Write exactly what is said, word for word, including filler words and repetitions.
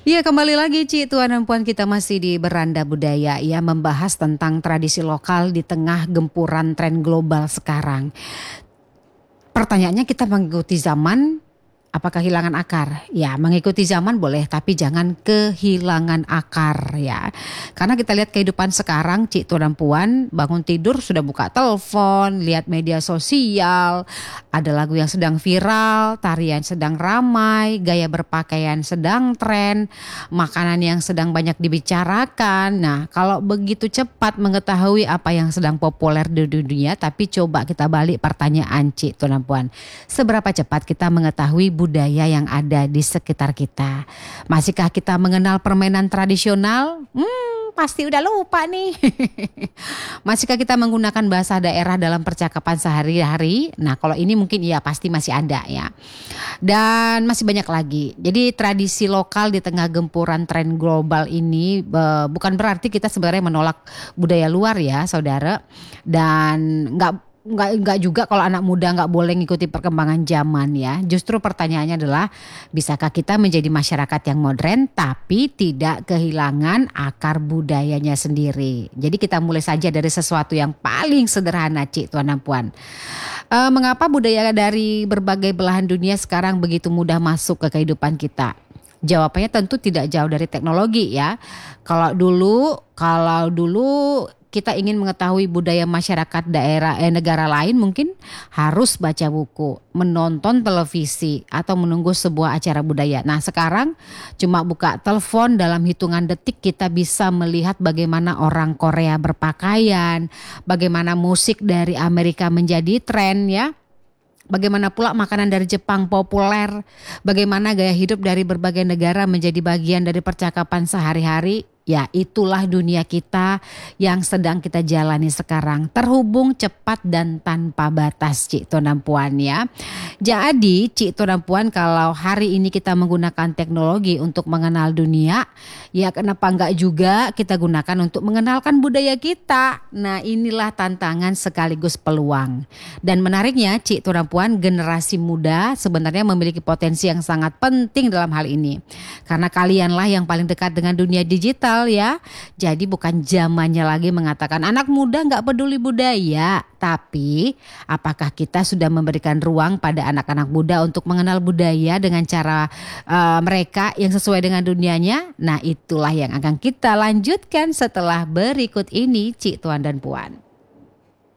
Iya, kembali lagi Ci, Tuan dan Puan, kita masih di Beranda Budaya ya, membahas tentang tradisi lokal di tengah gempuran tren global sekarang. Pertanyaannya, kita mengikuti zaman apa kehilangan akar? Ya, mengikuti zaman boleh, tapi jangan kehilangan akar ya. Karena kita lihat kehidupan sekarang, Cik Tuan dan Puan, bangun tidur sudah buka telepon, lihat media sosial, ada lagu yang sedang viral, tarian sedang ramai, gaya berpakaian sedang tren, makanan yang sedang banyak dibicarakan. Nah, kalau begitu cepat mengetahui apa yang sedang populer di dunia, tapi coba kita balik pertanyaan Cik Tuan dan Puan. Seberapa cepat kita mengetahui budaya yang ada di sekitar kita? Masihkah kita mengenal permainan tradisional? Hmm, pasti udah lupa nih. Masihkah kita menggunakan bahasa daerah dalam percakapan sehari-hari? Nah, kalau ini mungkin ya pasti masih ada ya. Dan masih banyak lagi. Jadi tradisi lokal di tengah gempuran tren global ini eh, bukan berarti kita sebenarnya menolak budaya luar ya, saudara. Dan nggak Nggak, nggak juga kalau anak muda nggak boleh ngikuti perkembangan zaman ya. Justru pertanyaannya adalah, bisakah kita menjadi masyarakat yang modern tapi tidak kehilangan akar budayanya sendiri. Jadi kita mulai saja dari sesuatu yang paling sederhana, Cik Tuan dan Puan. E, mengapa budaya dari berbagai belahan dunia sekarang begitu mudah masuk ke kehidupan kita? Jawabannya tentu tidak jauh dari teknologi ya. Kalau dulu, kalau dulu kita ingin mengetahui budaya masyarakat daerah eh, negara lain, mungkin harus baca buku, menonton televisi, atau menunggu sebuah acara budaya. Nah, sekarang cuma buka telepon, dalam hitungan detik kita bisa melihat bagaimana orang Korea berpakaian, bagaimana musik dari Amerika menjadi tren ya. Bagaimana pula makanan dari Jepang populer, bagaimana gaya hidup dari berbagai negara menjadi bagian dari percakapan sehari-hari. Ya, itulah dunia kita yang sedang kita jalani sekarang. Terhubung cepat dan tanpa batas, Cik Tuan dan Puan ya. Jadi Cik Tuan dan Puan, kalau hari ini kita menggunakan teknologi untuk mengenal dunia, ya kenapa enggak juga kita gunakan untuk mengenalkan budaya kita. Nah, inilah tantangan sekaligus peluang. Dan menariknya Cik Tuan dan Puan, generasi muda sebenarnya memiliki potensi yang sangat penting dalam hal ini. Karena kalianlah yang paling dekat dengan dunia digital ya. Jadi bukan zamannya lagi mengatakan anak muda nggak peduli budaya, tapi apakah kita sudah memberikan ruang pada anak-anak muda untuk mengenal budaya dengan cara uh, mereka yang sesuai dengan dunianya? Nah, itulah yang akan kita lanjutkan setelah berikut ini, Cik Tuan dan Puan.